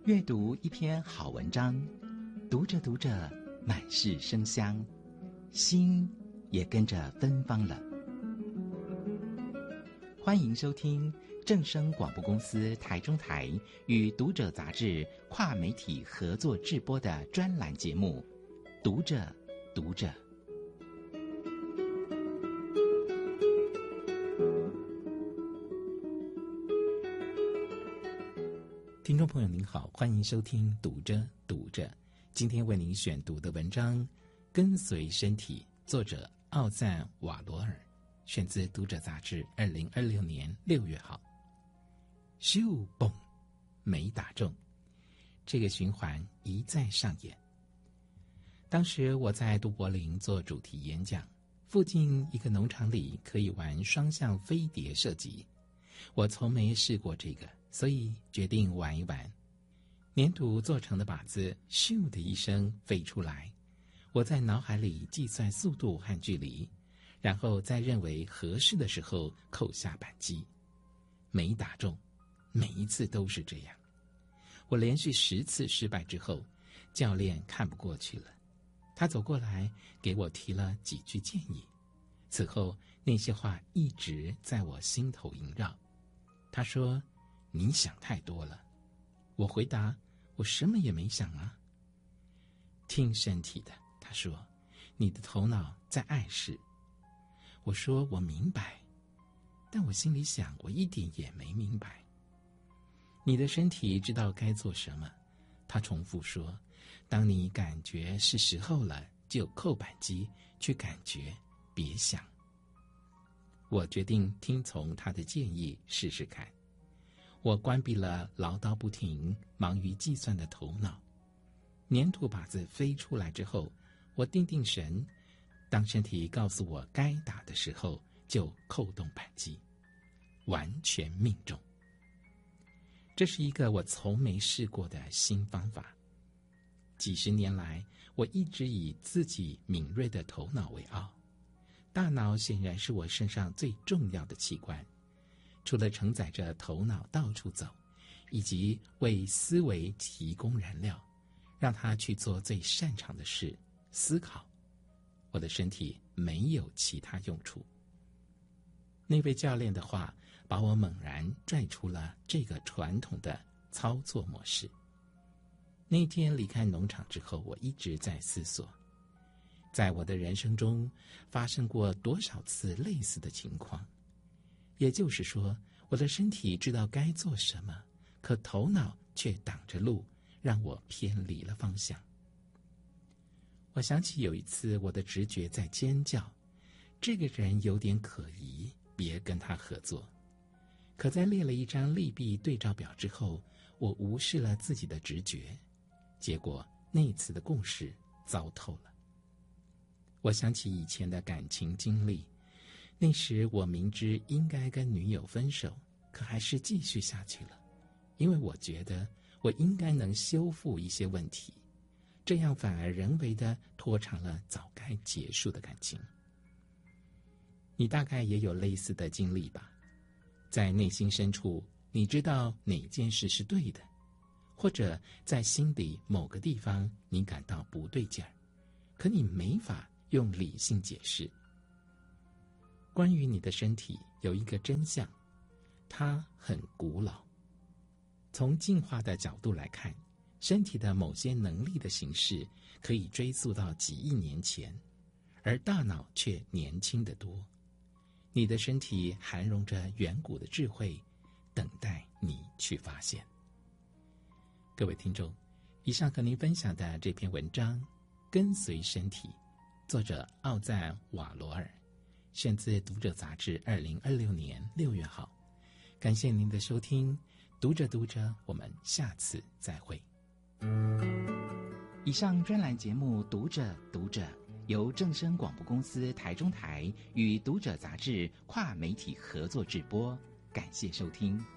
阅读一篇好文章，读着读着满是生香，心也跟着芬芳了。欢迎收听正声广播公司台中台与读者杂志跨媒体合作制播的专栏节目《读着读着》。听众朋友您好，欢迎收听《读着读着》。今天为您选读的文章《跟随身体》，作者奥赞·瓦罗尔，选自《读者》杂志2026年6月号。咻嘣，没打中，这个循环一再上演。当时我在都柏林做主题演讲，附近一个农场里可以玩双向飞碟射击，我从没试过这个，所以决定玩一玩。粘土做成的靶子咻的一声飞出来，我在脑海里计算速度和距离，然后在认为合适的时候扣下扳机。没打中，每一次都是这样。我连续10次失败之后，教练看不过去了，他走过来给我提了几句建议。此后那些话一直在我心头萦绕。他说：“你想太多了。”我回答：“我什么也没想啊。”听身体的，他说：“你的头脑在暗示。”我说：“我明白。”但我心里想，我一点也没明白。你的身体知道该做什么，他重复说：“当你感觉是时候了，就扣扳机，去感觉，别想。”我决定听从他的建议试试看。我关闭了唠叨不停、忙于计算的头脑。粘土靶子飞出来之后，我定定神，当身体告诉我该打的时候，就扣动扳机，完全命中。这是一个我从没试过的新方法。几十年来，我一直以自己敏锐的头脑为傲。大脑显然是我身上最重要的器官，除了承载着头脑到处走，以及为思维提供燃料，让它去做最擅长的事——思考，我的身体没有其他用处。那位教练的话把我猛然拽出了这个传统的操作模式。那天离开农场之后，我一直在思索，在我的人生中发生过多少次类似的情况。也就是说，我的身体知道该做什么，可头脑却挡着路，让我偏离了方向。我想起有一次，我的直觉在尖叫，这个人有点可疑，别跟他合作。可在列了一张利弊对照表之后，我无视了自己的直觉，结果那次的共识糟透了。我想起以前的感情经历，那时我明知应该跟女友分手，可还是继续下去了，因为我觉得我应该能修复一些问题，这样反而人为的拖长了早该结束的感情。你大概也有类似的经历吧？在内心深处，你知道哪件事是对的，或者在心底某个地方你感到不对劲儿，可你没法用理性解释。关于你的身体有一个真相，它很古老。从进化的角度来看，身体的某些能力的形式可以追溯到几亿年前，而大脑却年轻得多。你的身体含容着远古的智慧，等待你去发现。各位听众，以上和您分享的这篇文章《跟随身体》，作者奥赞·瓦罗尔，选自《读者》杂志2026年6月号。感谢您的收听，读着读着，我们下次再会。以上专栏节目《读着读着》由正声广播公司台中台与《读者》杂志跨媒体合作制播，感谢收听。